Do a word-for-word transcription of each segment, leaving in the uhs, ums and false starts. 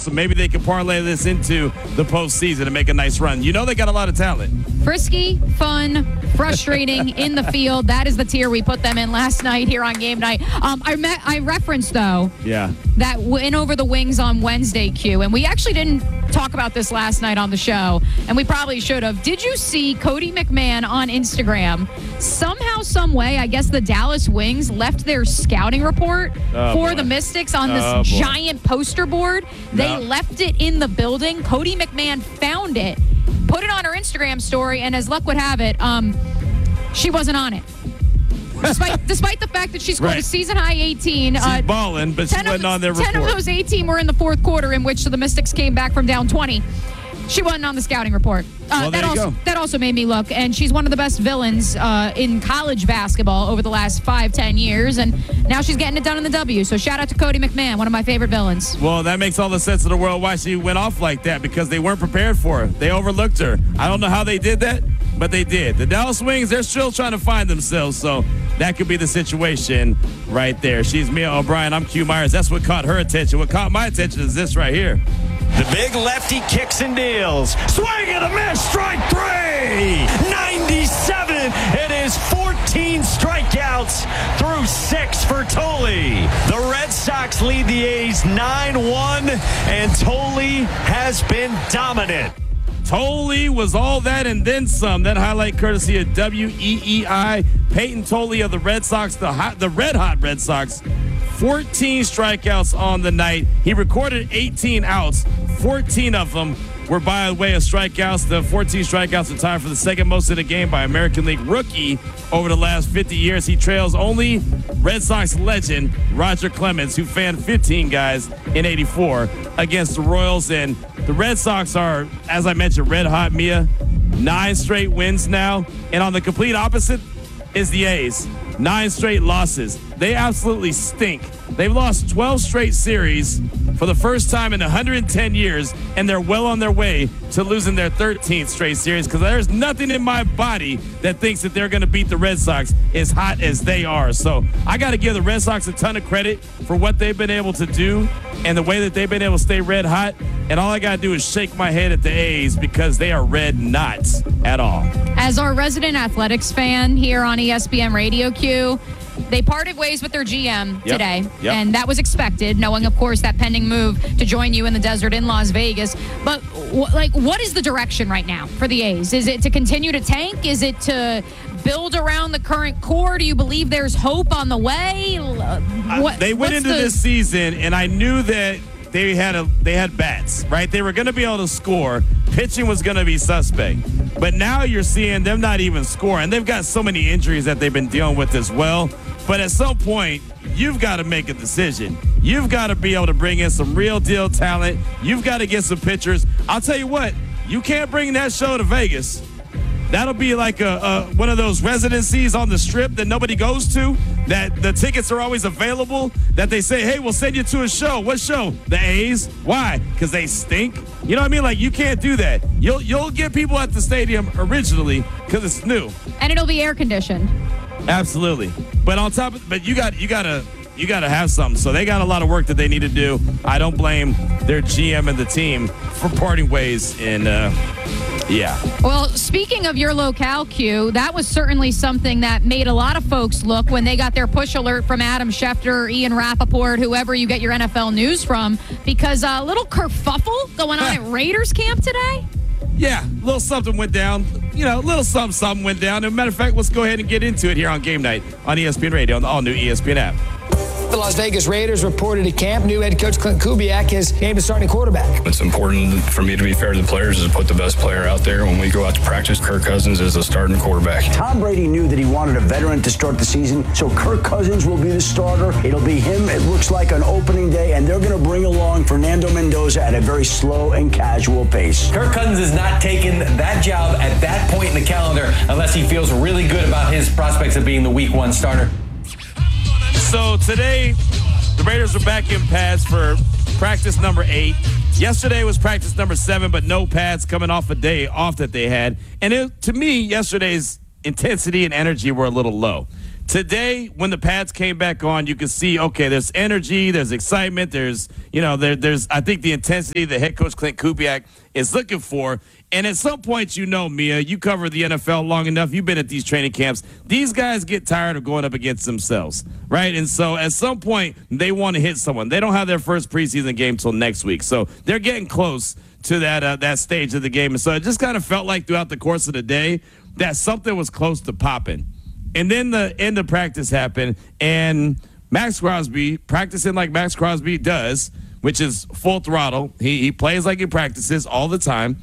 so maybe they can parlay this into the postseason and make a nice run. You know they got a lot of talent. Frisky, fun, frustrating in the field. That is the tier we put them in last night here on game night. Um, I met, I referenced, though, yeah. that win over the Wings on Wednesday, Q, and we actually didn't talk about this last night on the show, and we probably should have. Did you see Cody McMahon on Instagram? Somehow, some way, I guess the Dallas Wings left their scouting report oh, for boy. the Mystics on this oh, giant poster board. They no. left it in the building. Cody McMahon found it, put it on her Instagram story, and as luck would have it, um, she wasn't on it. Despite, despite the fact that she scored right. a season-high eighteen. She's uh, balling, but she wasn't on their report. ten of those eighteen were in the fourth quarter, in which the Mystics came back from down twenty. She wasn't on the scouting report. Uh, well, that there you also go. that also made me look, and she's one of the best villains uh, in college basketball over the last five, ten years, and now she's getting it done in the W. So shout out to Cody McMahon, one of my favorite villains. Well, that makes all the sense in the world why she went off like that, because they weren't prepared for her. They overlooked her. I don't know how they did that, but they did. The Dallas Wings, they're still trying to find themselves, so that could be the situation right there. She's Mia O'Brien. I'm Q Myers. That's what caught her attention. What caught my attention is this right here. The big lefty kicks and deals. Swing and a miss. Strike three. ninety-seven. It is fourteen strikeouts through six for Tolle. The Red Sox lead the A's nine one, and Tolle has been dominant. Tolle was all that and then some. That highlight courtesy of W E E I. Peyton Tolle of the Red Sox, the hot, the red hot Red Sox. fourteen strikeouts on the night. He recorded eighteen outs. fourteen of them were by way of strikeouts. The fourteen strikeouts are tied for the second most in the game by American League rookie over the last fifty years. He trails only Red Sox legend Roger Clemens, who fanned fifteen guys in eighty-four against the Royals. And the Red Sox are, as I mentioned, red hot, Mia. Nine straight wins now. And on the complete opposite is the A's. Nine straight losses. They absolutely stink. They've lost twelve straight series for the first time in one hundred ten years, and they're well on their way to losing their thirteenth straight series, because there's nothing in my body that thinks that they're going to beat the Red Sox as hot as they are. So I got to give the Red Sox a ton of credit for what they've been able to do and the way that they've been able to stay red hot. And all I got to do is shake my head at the A's, because they are red not at all. As our resident athletics fan here on E S P N Radio Q, they parted ways with their G M yep. today, yep. and that was expected, knowing, of course, that pending move to join you in the desert in Las Vegas. But, wh- like, what is the direction right now for the A's? Is it to continue to tank? Is it to build around the current core? Do you believe there's hope on the way? What, uh, they went into the- this season, and I knew that they had a they had bats, right? They were going to be able to score. Pitching was going to be suspect. But now you're seeing them not even scoring. They've got so many injuries that they've been dealing with as well. But at some point, you've got to make a decision. You've got to be able to bring in some real deal talent. You've got to get some pitchers. I'll tell you what, you can't bring that show to Vegas. That'll be like a, a one of those residencies on the Strip that nobody goes to, that the tickets are always available, that they say, hey, we'll send you to a show. What show? The A's. Why? Because they stink. You know what I mean? Like, you can't do that. You'll you'll get people at the stadium originally because it's new. And it'll be air conditioned. Absolutely. But on top of, but you got you gotta you gotta have something. So they got a lot of work that they need to do. I don't blame their G M and the team for parting ways. And uh, yeah. Well, speaking of your locale, Q, that was certainly something that made a lot of folks look when they got their push alert from Adam Schefter, Ian Rappaport, whoever you get your N F L news from, because a uh, little kerfuffle going on at Raiders camp today. Yeah, a little something went down. You know, a little something, something went down. As a matter of fact, let's go ahead and get into it here on Game Night on E S P N Radio on the all-new E S P N app. The Las Vegas Raiders reported at camp new head coach Clint Kubiak has named a starting quarterback. It's important for me to be fair to the players is to put the best player out there. When we go out to practice, Kirk Cousins is the starting quarterback. Tom Brady knew that he wanted a veteran to start the season, so Kirk Cousins will be the starter. It'll be him, it looks like, on opening day, and they're going to bring along Fernando Mendoza at a very slow and casual pace. Kirk Cousins is not taking that job at that point in the calendar unless he feels really good about his prospects of being the week one starter. So today, the Raiders are back in pads for practice number eight. Yesterday was practice number seven, but no pads coming off a day off that they had. And it, to me, yesterday's intensity and energy were a little low. Today, when the pads came back on, you could see, okay, there's energy, there's excitement, there's, you know, there, there's, I think, the intensity the head coach Clint Kubiak is looking for. And at some point, you know, Mia, you cover the N F L long enough. You've been at these training camps. These guys get tired of going up against themselves, right? And so at some point, they want to hit someone. They don't have their first preseason game till next week. So they're getting close to that uh, that stage of the game. And so it just kind of felt like throughout the course of the day that something was close to popping. And then the end of practice happened, and Max Crosby, practicing like Max Crosby does, which is full throttle, he, he plays like he practices all the time,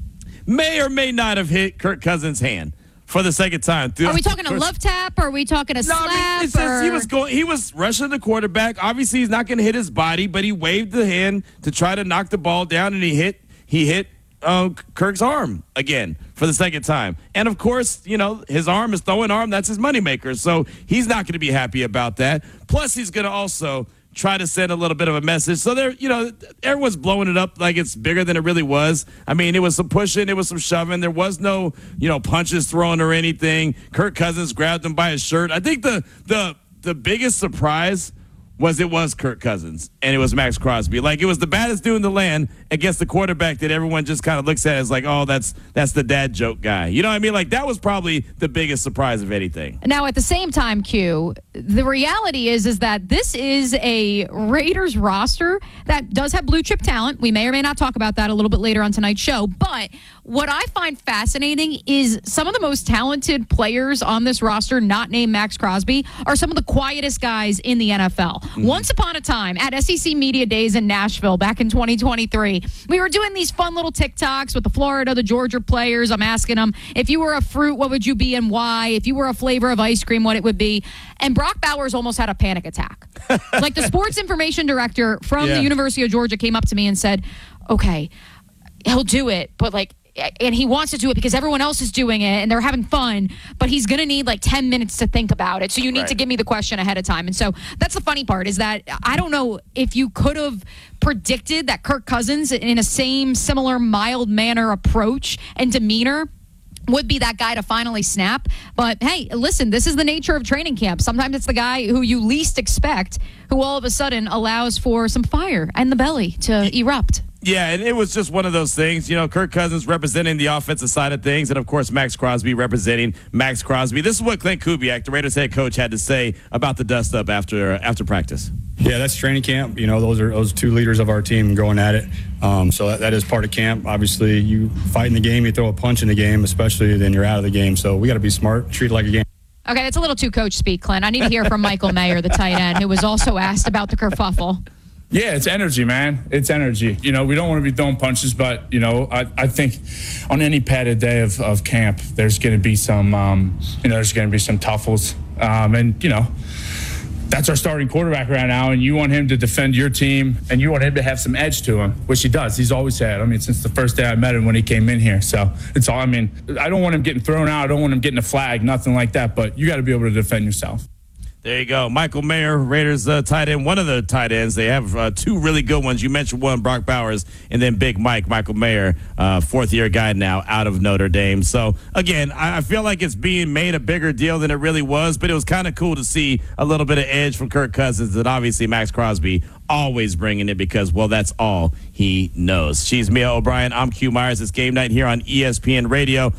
may or may not have hit Kirk Cousins' hand for the second time. Are we talking a love tap, or are we talking a no, slap? I mean, it says or? he was going. He was rushing the quarterback. Obviously, he's not going to hit his body, but he waved the hand to try to knock the ball down, and he hit. He hit uh, Kirk's arm again for the second time. And of course, you know, his arm is throwing arm. That's his moneymaker. So he's not going to be happy about that. Plus, he's going to also try to send a little bit of a message. So there, you know, everyone's blowing it up like it's bigger than it really was. I mean, it was some pushing, it was some shoving. There was no, you know, punches thrown or anything. Kirk Cousins grabbed him by his shirt. I think the the the biggest surprise was it was Kirk Cousins and it was Max Crosby. Like, it was the baddest dude in the land against the quarterback that everyone just kind of looks at as like, oh, that's that's the dad joke guy. You know what I mean? Like, that was probably the biggest surprise of anything. Now, at the same time, Q, the reality is is that this is a Raiders roster that does have blue chip talent. We may or may not talk about that a little bit later on tonight's show. But what I find fascinating is some of the most talented players on this roster, not named Max Crosby, are some of the quietest guys in the N F L. Mm-hmm. Once upon a time, at S E C Media Days in Nashville back in twenty twenty-three, we were doing these fun little TikToks with the Florida, the Georgia players. I'm asking them, if you were a fruit, what would you be and why? If you were a flavor of ice cream, what it would be. And Brock Bowers almost had a panic attack. Like, the sports information director from yeah. the University of Georgia came up to me and said, okay, he'll do it, but like, and he wants to do it because everyone else is doing it and they're having fun, but he's going to need like ten minutes to think about it. So you need right. to give me the question ahead of time. And so that's the funny part, is that I don't know if you could have predicted that Kirk Cousins, in a same similar mild manner approach and demeanor, would be that guy to finally snap. But hey, listen, this is the nature of training camp. Sometimes it's the guy who you least expect who all of a sudden allows for some fire in the belly to erupt. Yeah, and it was just one of those things. You know, Kirk Cousins representing the offensive side of things, and, of course, Max Crosby representing Max Crosby. This is what Clint Kubiak, the Raiders head coach, had to say about the dust-up after after practice. Yeah, that's training camp. You know, those are those two leaders of our team going at it. Um, so that, that is part of camp. Obviously, you fight in the game, you throw a punch in the game, especially then you're out of the game. So we got to be smart, treat it like a game. Okay, that's a little too coach speak, Clint. I need to hear from Michael Mayer, the tight end, who was also asked about the kerfuffle. Yeah, it's energy, man. It's energy. You know, we don't want to be throwing punches, but, you know, I, I think on any padded day of, of camp, there's going to be some, um, you know, there's going to be some tuffles. Um, and, you know, that's our starting quarterback right now, and you want him to defend your team, and you want him to have some edge to him, which he does. He's always had. I mean, since the first day I met him when he came in here. So it's all, I mean, I don't want him getting thrown out. I don't want him getting a flag, nothing like that, but you got to be able to defend yourself. There you go. Michael Mayer, Raiders uh, tight end, one of the tight ends. They have uh, two really good ones. You mentioned one, Brock Bowers, and then Big Mike, Michael Mayer, uh, fourth-year guy now out of Notre Dame. So, again, I, I feel like it's being made a bigger deal than it really was, but it was kind of cool to see a little bit of edge from Kirk Cousins, and obviously Max Crosby always bringing it because, well, that's all he knows. She's Mia O'Brien. I'm Q Myers. It's game night here on E S P N Radio.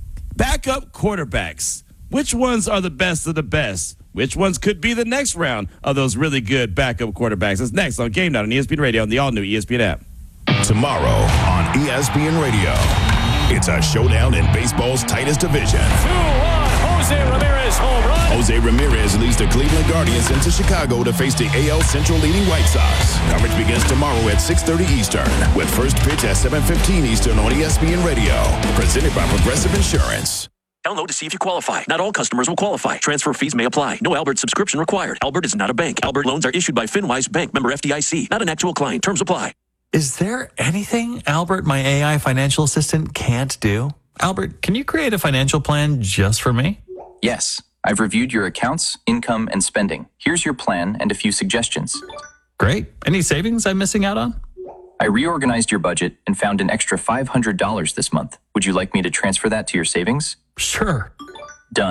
Backup quarterbacks. Which ones are the best of the best? Which ones could be the next round of those really good backup quarterbacks? That's next on Game Night on E S P N Radio and the all-new E S P N app. Tomorrow on E S P N Radio, it's a showdown in baseball's tightest division. two one, Jose Ramirez home run. Jose Ramirez leads the Cleveland Guardians into Chicago to face the A L Central leading White Sox. Coverage begins tomorrow at six thirty Eastern with first pitch at seven fifteen Eastern on E S P N Radio. Presented by Progressive Insurance. Download to see if you qualify. Not all customers will qualify. Transfer fees may apply. No Albert subscription required. Albert is not a bank. Albert loans are issued by FinWise Bank, member F D I C. Not an actual client. Terms apply. Is there anything Albert, my A I financial assistant, can't do? Albert, can you create a financial plan just for me? Yes. I've reviewed your accounts, income, and spending. Here's your plan and a few suggestions. Great. Any savings I'm missing out on? I reorganized your budget and found an extra five hundred dollars this month. Would you like me to transfer that to your savings? Sure. Done.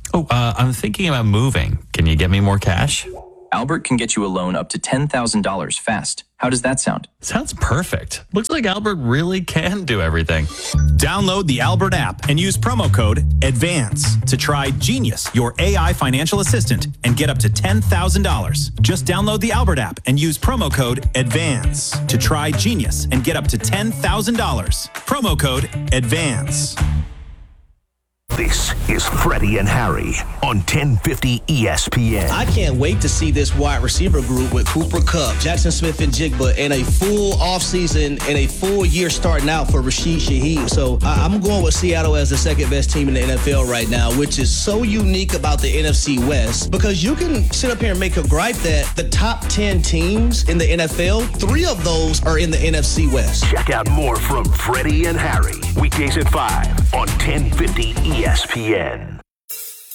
Oh, uh, I'm thinking about moving. Can you get me more cash? Albert can get you a loan up to ten thousand dollars fast. How does that sound? Sounds perfect. Looks like Albert really can do everything. Download the Albert app and use promo code ADVANCE to try Genius, your A I financial assistant, and get up to ten thousand dollars. Just download the Albert app and use promo code ADVANCE to try Genius and get up to ten thousand dollars. Promo code ADVANCE. This is Freddie and Harry on ten fifty E S P N. I can't wait to see this wide receiver group with Cooper Kupp, Jackson Smith and Jigba, and a full offseason and a full year starting out for Rashid Shaheed. So I- I'm going with Seattle as the second best team in the N F L right now, which is so unique about the N F C West, because you can sit up here and make a gripe that the top ten teams in the N F L, three of those are in the N F C West. Check out more from Freddie and Harry weekdays at five on ten fifty E S P N.